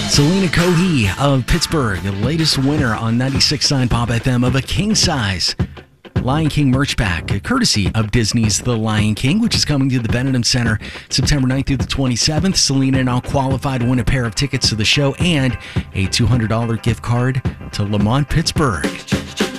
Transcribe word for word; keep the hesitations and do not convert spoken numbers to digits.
Selena Cohey of Pittsburgh, the latest winner on ninety-six point nine Pop F M of a king-size Lion King merch pack, courtesy of Disney's The Lion King, which is coming to the Benedum Center September ninth through the twenty-seventh. Selena now qualified to win a pair of tickets to the show and a two hundred dollars gift card to Lamont, Pittsburgh.